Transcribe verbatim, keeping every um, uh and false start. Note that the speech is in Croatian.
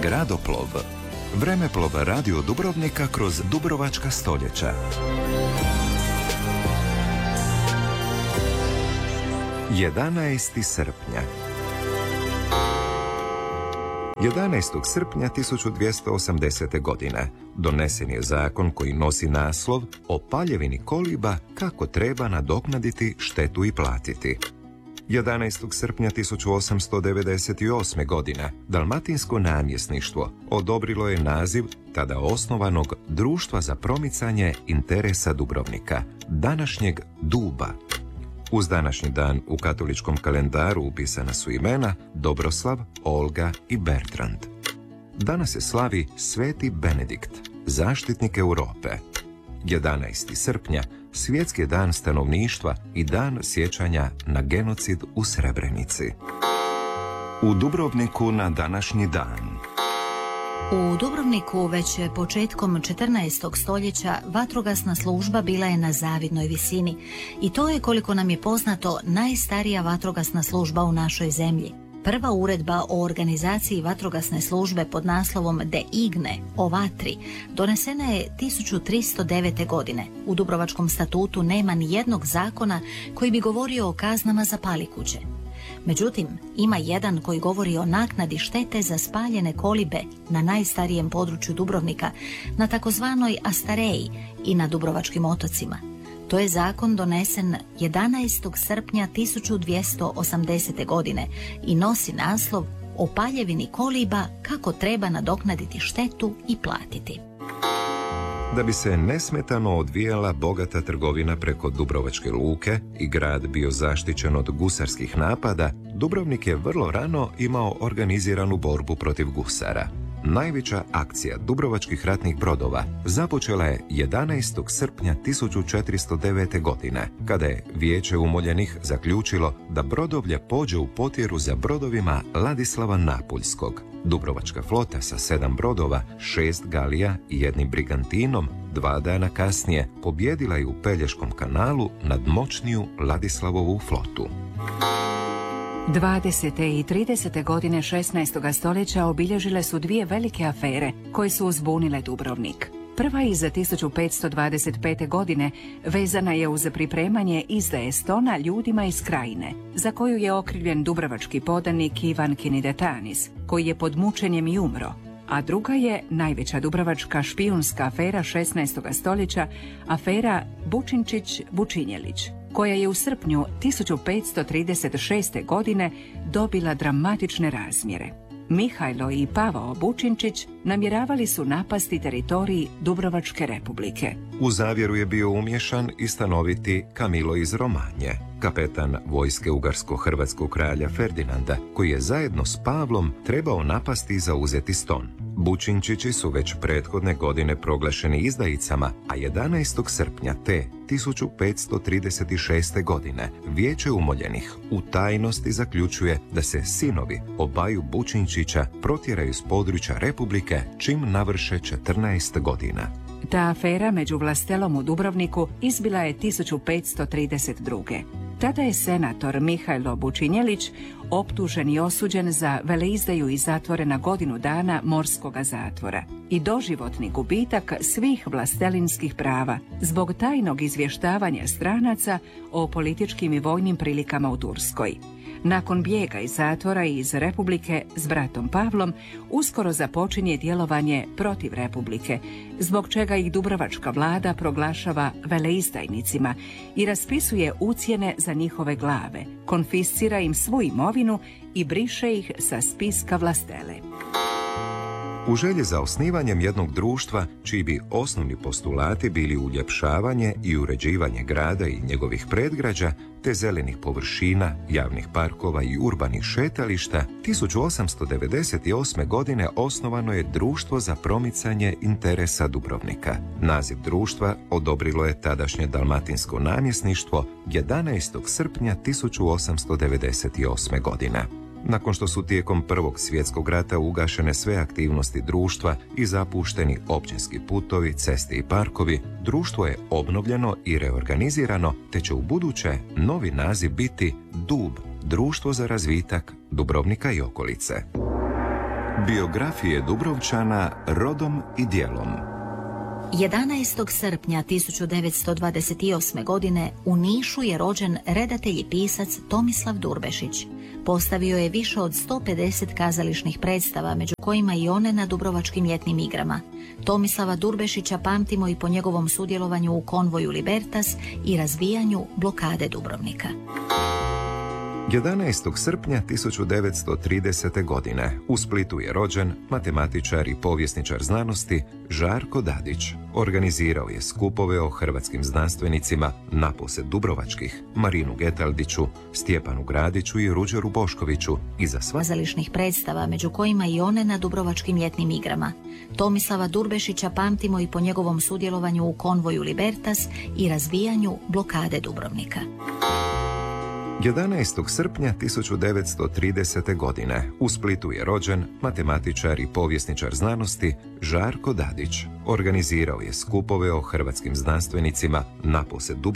Gradoplov. Vremeplov radio Dubrovnika kroz dubrovačka stoljeća. jedanaesti srpnja. jedanaestog srpnja tisuću dvjesto osamdesete. godine donesen je zakon koji nosi naslov o paljevini koliba kako treba nadoknaditi štetu i platiti. jedanaestog srpnja tisuću osamsto devedeset osme. godine Dalmatinsko namjesništvo odobrilo je naziv tada osnovanog Društva za promicanje interesa Dubrovnika, današnjeg Duba. Uz današnji dan u katoličkom kalendaru upisana su imena Dobroslav, Olga i Bertrand. Danas se slavi Sveti Benedikt, zaštitnik Europe. jedanaesti srpnja, Svjetski dan stanovništva i dan sjećanja na genocid u Srebrenici. U Dubrovniku na današnji dan. U Dubrovniku već početkom četrnaestog stoljeća vatrogasna služba bila je na zavidnoj visini i to je, koliko nam je poznato, najstarija vatrogasna služba u našoj zemlji. Prva uredba o organizaciji vatrogasne službe pod naslovom De Igne, o vatri, donesena je tisuću tristo devete. godine. U Dubrovačkom statutu nema ni jednog zakona koji bi govorio o kaznama za palikuće. Međutim, ima jedan koji govori o naknadi štete za spaljene kolibe na najstarijem području Dubrovnika, na takozvanoj Astareji i na Dubrovačkim otocima. To je zakon donesen jedanaestog srpnja tisuću dvjesto osamdesete. godine i nosi naslov o paljevini koliba kako treba nadoknaditi štetu i platiti. Da bi se nesmetano odvijala bogata trgovina preko Dubrovačke luke i grad bio zaštićen od gusarskih napada, Dubrovnik je vrlo rano imao organiziranu borbu protiv gusara. Najveća akcija dubrovačkih ratnih brodova započela je jedanaestog srpnja tisuću četiristo devete. godine, kada je Vijeće umoljenih zaključilo da brodovlje pođe u potjeru za brodovima Ladislava Napuljskog. Dubrovačka flota sa sedam brodova, šest galija i jednim brigantinom dva dana kasnije pobjedila je u Pelješkom kanalu nadmoćniju Ladislavovu flotu. dvadesete i tridesete. godine šesnaestog. stoljeća obilježile su dvije velike afere koje su uzbunile Dubrovnik. Prva iza tisuću petsto dvadeset pete. godine vezana je uz pripremanje izdaje Stona ljudima iz Krajine, za koju je okrivljen dubrovački podanik Ivan Kinidetanis, koji je pod mučenjem i umro. A druga je najveća dubrovačka špijunska afera šesnaestog. stoljeća, afera Bučinčić-Bučinjelić, koja je u srpnju tisuću petsto trideset šeste. godine dobila dramatične razmjere. Mihajlo i Pavao Bučinčić namjeravali su napasti teritorij Dubrovačke republike. U zavjeru je bio umješan i stanoviti Kamilo iz Romanje, kapetan vojske ugarsko-hrvatskog kralja Ferdinanda, koji je zajedno s Pavlom trebao napasti i zauzeti Ston. Bučinčići su već prethodne godine proglašeni izdajicama, a jedanaestog srpnja te tisuću petsto trideset šeste. godine Vijeće umoljenih u tajnosti zaključuje da se sinovi obaju Bučinčića protjeraju s područja Republike čim navrše četrnaest godina. Ta afera među vlastelom u Dubrovniku izbila je tisuću petsto trideset druge. Tada je senator Mihajlo Bučinjelić optužen i osuđen za veleizdaju i zatvoren na godinu dana morskoga zatvora i doživotni gubitak svih vlastelinskih prava zbog tajnog izvještavanja stranaca o političkim i vojnim prilikama u Turskoj. Nakon bijega iz zatvora i iz Republike s bratom Pavlom uskoro započinje djelovanje protiv Republike, zbog čega ih dubrovačka vlada proglašava veleizdajnicima i raspisuje ucjene za njihove glave, konfiscira im svu imovinu i briše ih sa spiska vlastele. U želji za osnivanjem jednog društva, čiji bi osnovni postulati bili uljepšavanje i uređivanje grada i njegovih predgrađa, te zelenih površina, javnih parkova i urbanih šetališta, tisuću osamsto devedeset osme. godine osnovano je Društvo za promicanje interesa Dubrovnika. Naziv društva odobrilo je tadašnje Dalmatinsko namjesništvo jedanaestog srpnja tisuću osamsto devedeset osme. godine. Nakon što su tijekom Prvog svjetskog rata ugašene sve aktivnosti društva i zapušteni općinski putovi, ceste i parkovi, društvo je obnovljeno i reorganizirano, te će u buduće novi naziv biti Dub, Društvo za razvitak Dubrovnika i okolice. Biografije Dubrovčana rodom i djelom. jedanaestog srpnja tisuću devetsto dvadeset osme. godine u Nišu je rođen redatelj i pisac Tomislav Durbešić. Postavio je više od sto pedeset kazališnih predstava, među kojima i one na Dubrovačkim ljetnim igrama. Tomislava Durbešića pamtimo i po njegovom sudjelovanju u konvoju Libertas i razbijanju blokade Dubrovnika. jedanaestog srpnja tisuću devetsto tridesete. godine u Splitu je rođen matematičar i povjesničar znanosti Žarko Dadić. Organizirao je skupove o hrvatskim znanstvenicima, napose dubrovačkih, Marinu Getaldiću, Stjepanu Gradiću i Ruđeru Boškoviću i za sva kazališnih predstava, među kojima i one na Dubrovačkim ljetnim igrama. Tomislava Durbešića pamtimo i po njegovom sudjelovanju u konvoju Libertas i razbijanju blokade Dubrovnika. jedanaestog srpnja tisuću devetsto tridesete. godine u Splitu je rođen matematičar i povjesničar znanosti Žarko Dadić. Organizirao je skupove o hrvatskim znanstvenicima, napose